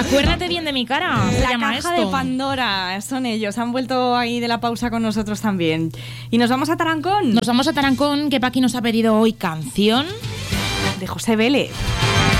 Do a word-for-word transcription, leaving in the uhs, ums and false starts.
Acuérdate bien de mi cara. Se La llama caja esto. de Pandora, son ellos. Han vuelto ahí de la pausa con nosotros también. Y nos vamos a Tarancón. Nos vamos a Tarancón, que Paqui nos ha pedido hoy canción De José Vélez.